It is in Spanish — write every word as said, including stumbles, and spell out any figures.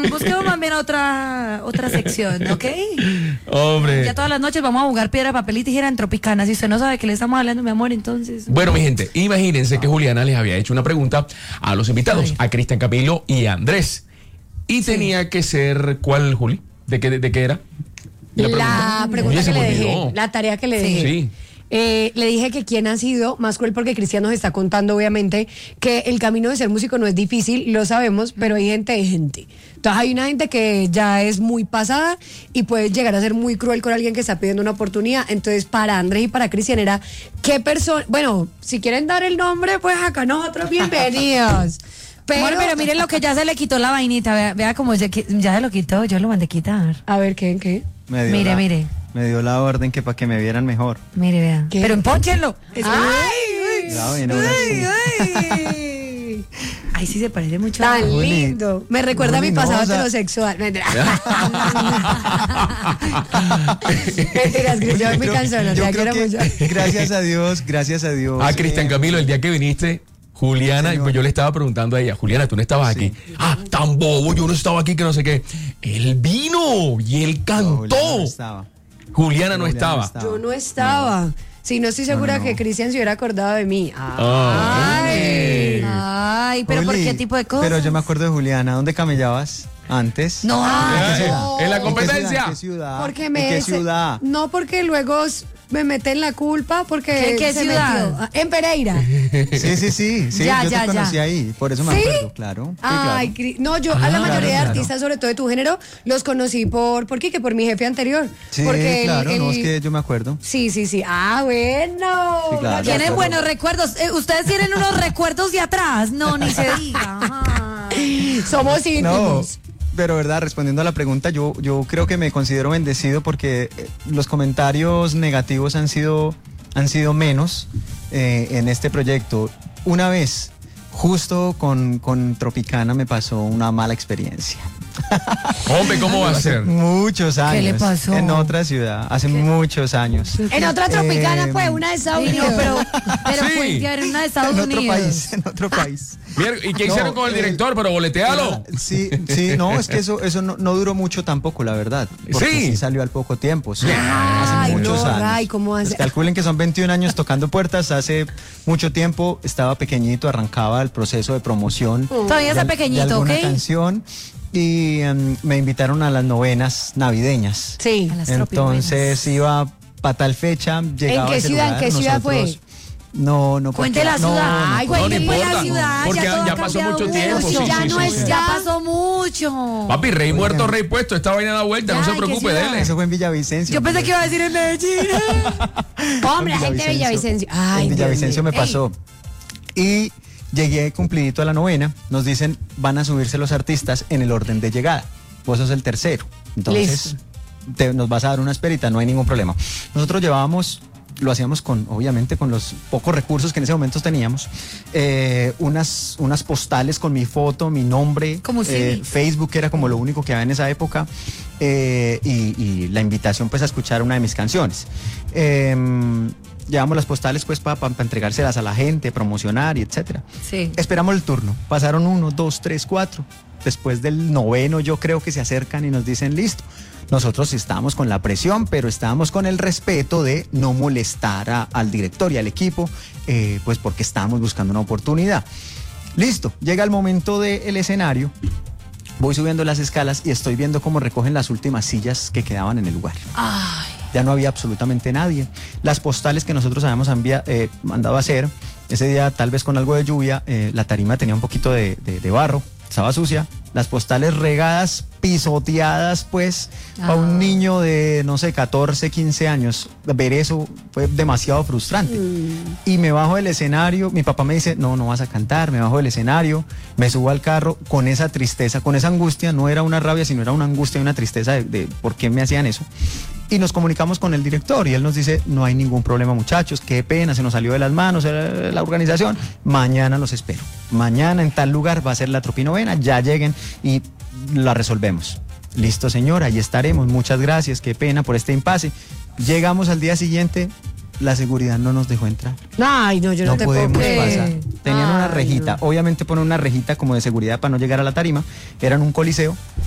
busquemos, busquemos más bien otra, otra sección, ¿ok? Hombre. Ya todas las noches vamos a jugar piedra, papel y tijera en Tropicana. Si usted no sabe que le estamos hablando, mi amor, entonces. Bueno, mi gente, imagínense que Juliana les había hecho una pregunta a los invitados, a Cristian Camilo y a Andrés. Y sí. tenía que ser, ¿cuál, Juli? ¿De qué, de, de qué era? La pregunta, la pregunta que le dejé, olvidó. la tarea que le dejé. Sí. Eh, le dije que quién ha sido más cruel, porque Cristian nos está contando obviamente que el camino de ser músico no es difícil, lo sabemos, pero hay gente de gente. Entonces hay una gente que ya es muy pasada y puede llegar a ser muy cruel con alguien que está pidiendo una oportunidad. Entonces para Andrés y para Cristian era qué persona, bueno, si quieren dar el nombre, pues acá nosotros bienvenidos. Pero, bueno, pero miren lo que ya se le quitó la vainita, vea, vea cómo ya, ya se lo quitó, yo lo mandé quitar. A ver, ¿qué? ¿Qué? Me dio mire, la, mire. Me dio la orden que para que me vieran mejor. Mire, vea. ¿Qué? Pero empónchenlo. ¡Ay! Ya, bueno, ahora ¡Ay, sí. ay! Ay, sí se parece mucho. Tan Juli, lindo. Me recuerda Juli, a mi no, pasado o sea- heterosexual. Mentira. Mentiras, Cris, yo soy muy creo- cansona, yo te creo quiero que, mucho. gracias a Dios, gracias a Dios. A Cristian eh, Camilo, el día que viniste, Juliana, Señor. pues yo le estaba preguntando a ella, Juliana, tú no estabas Sí. aquí. Ah, tan bobo, yo no estaba aquí, que no sé qué. Él vino y él no, cantó. Juliana no estaba. Juliana no Juliana estaba. no estaba. Yo no estaba. Sí, no estoy segura No, no, que no. Cristian se hubiera acordado de mí. Ay, Ay. ay, pero ¿por Juli, qué tipo de cosas? Pero yo me acuerdo de Juliana. ¿Dónde camellabas antes? No, Ay, ay, no. En la ¿En qué ciudad? competencia. ¿En qué ciudad? Porque ¿En me qué se- ciudad? No, porque luego s- me meten la culpa porque ¿Qué- qué se ciudad? metió. Ah, en Pereira. Sí, sí, sí, sí, Ya, yo ya, te conocí ya. ahí, por eso me ¿Sí? acuerdo, claro. Sí, Ay, claro. Cri- no, yo a la Ah, mayoría de claro. artistas, sobre todo de tu género, los conocí por, ¿por qué? Que por mi jefe anterior. Sí, porque el- claro, no, el- es que yo me acuerdo. Sí, sí, sí. Ah, bueno. Sí, claro. Ya Tienen todo. buenos recuerdos. Eh, ¿Ustedes tienen unos recuerdos de atrás? No, ni se diga. Ay. Somos No, íntimos. pero verdad, respondiendo a la pregunta, yo, yo creo que me considero bendecido porque eh, los comentarios negativos han sido, han sido menos eh, en este proyecto. Una vez, justo con, con Tropicana, me pasó una mala experiencia. Hombre, ¿cómo va a ser? Muchos años. le pasó? En otra ciudad, hace muchos años. En otra tropicana, Eh, pues, una de Estados Ay, no, Unidos. pero, pero Sí. fue que era una de Estados en otro Unidos. país, en otro país. Mira, ¿y qué No, hicieron con el eh, director? Pero boletealo. Sí, sí, no, es que eso, eso no, no duró mucho tampoco, la verdad. Porque Sí. sí, salió al poco tiempo, sí. Ay, hace muchos no, años. Ray, ¿cómo hace? Pues calculen que son veintiún años tocando puertas. Hace mucho tiempo estaba pequeñito, arrancaba el proceso de promoción. Todavía está de- pequeñito, de alguna ¿ok? canción. Y em, me invitaron a las novenas navideñas. Sí. A las Entonces tropibuenas. iba para tal fecha, llegaba qué a ese ciudad, en lugar, qué ciudad fue? nosotros- No, no. Cuente porque- la no, ciudad. no, Ay, no, cuente no pues la importa, ciudad. porque ya, todo ya ha pasó cambiado mucho tiempo, mucho. sí, ya sí, no sí, es, sí. ya pasó mucho. Papi, rey muerto, rey puesto. Esta vaina da vuelta, no Ya, se ¿y qué preocupe, ciudad? dele. Eso fue en Villavicencio. Yo pensé que iba a decir en Medellín. Hombre, la gente de Villavicencio. Ay, en Dios Villavicencio mío. me pasó. Y llegué cumplidito a la novena. Nos dicen, van a subirse los artistas en el orden de llegada. Vos sos el tercero. Entonces, Listo. te- nos vas a dar una esperita, no hay ningún problema. Nosotros llevábamos, lo hacíamos con, obviamente, con los pocos recursos que en ese momento teníamos, eh, unas, unas postales con mi foto, mi nombre. Como eh, C D. Facebook era como lo único que había en esa época. eh, y, y la invitación pues a escuchar una de mis canciones. Em, llevamos las postales pues para entregárselas a la gente, promocionar y etcétera. Sí. Esperamos el turno. Pasaron uno, dos, tres, cuatro. Después del noveno yo creo que se acercan y nos dicen listo. Nosotros estábamos con la presión, pero estábamos con el respeto de no molestar a- al director y al equipo, eh, pues porque estábamos buscando una oportunidad. Listo, llega el momento del escenario. Voy subiendo las escalas y estoy viendo cómo recogen las últimas sillas que quedaban en el lugar. Ay. Ya no había absolutamente nadie. Las postales que nosotros habíamos envia- eh, mandado a hacer, ese día tal vez con algo de lluvia, eh, la tarima tenía un poquito de, de- de barro, estaba sucia. Las postales regadas, pisoteadas, pues, a Ah. un niño de, no sé, catorce, quince años. Ver eso fue demasiado frustrante. Y me bajo del escenario, mi papá me dice, no, no vas a cantar, me bajo del escenario, me subo al carro con esa tristeza, con esa angustia, no era una rabia, sino era una angustia y una tristeza de, de por qué me hacían eso. Y nos comunicamos con el director y él nos dice, no hay ningún problema muchachos, qué pena, se nos salió de las manos eh, la organización, mañana los espero. Mañana en tal lugar va a ser la tropinovena, ya lleguen y la resolvemos. Listo señor, ahí estaremos, muchas gracias, qué pena por este impasse. Llegamos al día siguiente, la seguridad no nos dejó entrar. Ay, no, yo no, No te puedo podemos creer. pasar. Tenían una Ay, rejita. no. Obviamente ponen una rejita como de seguridad para no llegar a la tarima. Eran un coliseo.